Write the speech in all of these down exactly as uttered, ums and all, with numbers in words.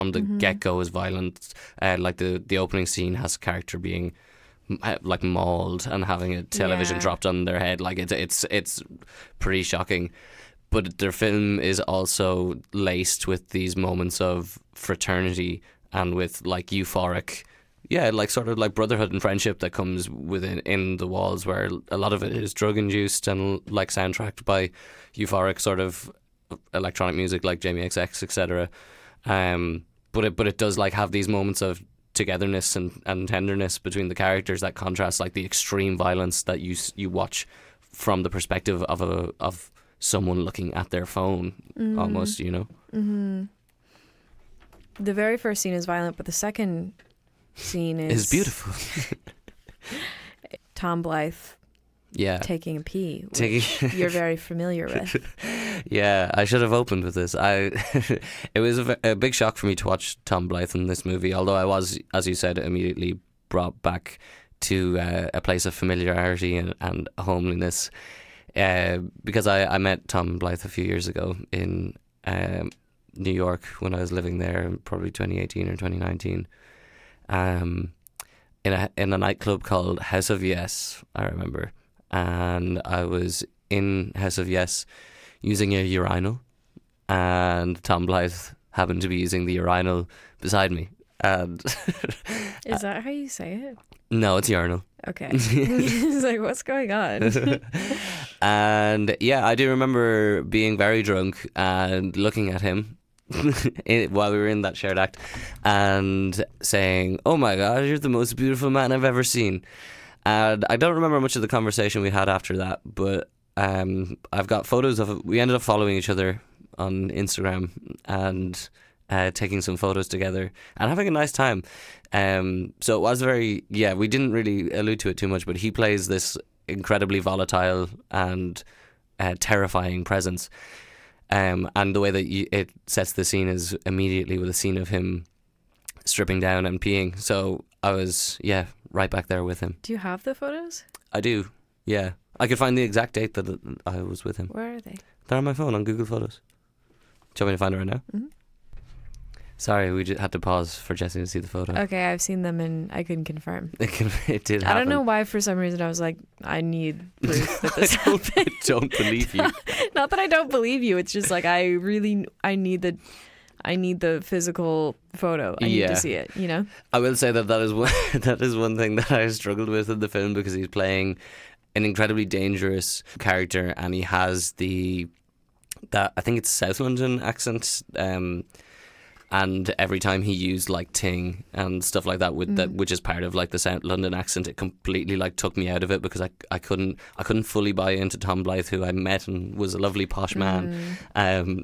from the Mhm. get-go is violent. Uh, like the, the opening scene has a character being uh, like mauled and having a television Yeah. dropped on their head. Like it's it's it's pretty shocking. But their film is also laced with these moments of fraternity and with like euphoric, yeah, like sort of like brotherhood and friendship that comes within in the walls, where a lot of it is drug induced and like soundtracked by euphoric sort of electronic music like Jamie X X, et cetera. Um, but it but it does like have these moments of togetherness and, and tenderness between the characters that contrast like the extreme violence that you s- you watch from the perspective of a of someone looking at their phone, Mhm. almost, you know. Mhm. The very first scene is violent, but the second scene is It's beautiful. Tom Blythe Yeah. taking a pee, which Taking- you're very familiar with. Yeah, I should have opened with this. I it was a, v- a big shock for me to watch Tom Blythe in this movie, although I was, as you said, immediately brought back to uh, a place of familiarity and, and homeliness. Uh, because I, I met Tom Blythe a few years ago in um, New York when I was living there, probably twenty eighteen or twenty nineteen, um, in a in a nightclub called House of Yes, I remember. And I was in House of Yes using a urinal, and Tom Blythe happened to be using the urinal beside me. And Is that how you say it? no, it's urinal. Okay. It's like, what's going on? And yeah, I do remember being very drunk and looking at him in, while we were in that shared act and saying, "Oh my God, you're the most beautiful man I've ever seen." And I don't remember much of the conversation we had after that, but um, I've got photos of it. We ended up following each other on Instagram and uh, taking some photos together and having a nice time. Um, so it was very, yeah, we didn't really allude to it too much, but he plays this incredibly volatile and uh, terrifying presence. Um, and the way that you, it sets the scene is immediately with a scene of him stripping down and peeing. So I was, yeah, right back there with him. Do you have the photos? I do, yeah. I could find the exact date that I was with him. Where are they? They're on my phone on Google Photos. Do you want me to find it right now? Mm-hmm. Sorry, we just had to pause for Jesse to see the photo. Okay, I've seen them and I couldn't confirm. It, can, it did I happen. don't know why for some reason I was like, I need proof that this I don't, happened. I don't believe you. Not that I don't believe you. It's just like I really I need the I need the physical photo. I need Yeah. to see it, you know? I will say that that is one, that is one thing that I struggled with in the film, because he's playing an incredibly dangerous character, and he has the that I think it's South London accent, um, and every time he used like ting and stuff like that, with Mm. that, which is part of like the South London accent, it completely like took me out of it, because I I couldn't I couldn't fully buy into Tom Blythe, who I met and was a lovely posh man, um,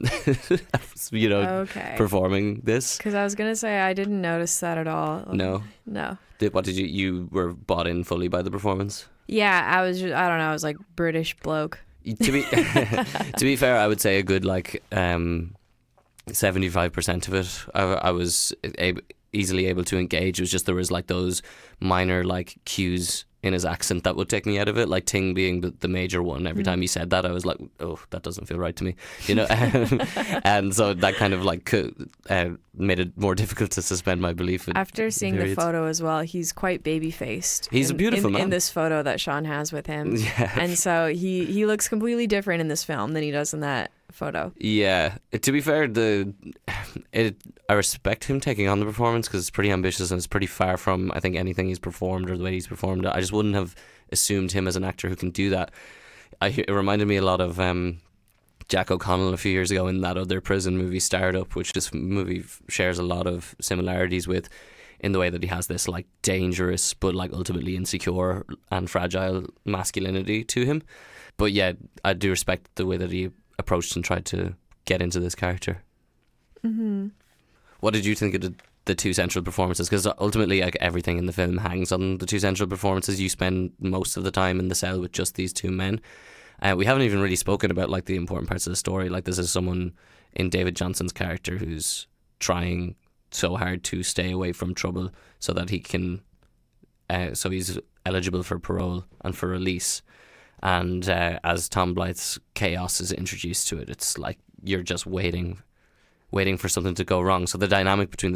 you know, Okay. performing this. Because I was going to say I didn't notice that at all. No. No. Did, what did you you were bought in fully by the performance? Yeah, I was just, I don't know, I was like British bloke. To be to be fair, I would say a good like um seventy-five percent of it I, I was able, easily able to engage. It was just there was like those minor like cues in his accent that would take me out of it, like ting being the, the major one. Every Mm. time he said that, I was like, oh, that doesn't feel right to me, you know. And so that kind of like co- uh, made it more difficult to suspend my belief in, After seeing the periods. photo as well, he's quite baby faced. He's a beautiful in, man. in this photo that Sean has with him. Yeah. And so he, he looks completely different in this film than he does in that photo. Yeah, to be fair, the it I respect him taking on the performance, because it's pretty ambitious and it's pretty far from I think anything he's performed or the way he's performed it. I just wouldn't have assumed him as an actor who can do that. I it reminded me a lot of um, Jack O'Connell a few years ago in that other prison movie Startup, which this movie shares a lot of similarities with, in the way that he has this like dangerous but like ultimately insecure and fragile masculinity to him. But yeah, I do respect the way that he approached and tried to get into this character. Mm-hmm. What did you think of the, the two central performances? Because ultimately, like, everything in the film hangs on the two central performances. You spend most of the time in the cell with just these two men. Uh, we haven't even really spoken about like the important parts of the story. Like, this is someone in David Johnson's character who's trying so hard to stay away from trouble so that he can, uh, so he's eligible for parole and for release. And uh, as Tom Blythe's chaos is introduced to it, it's like you're just waiting waiting for something to go wrong. So the dynamic between the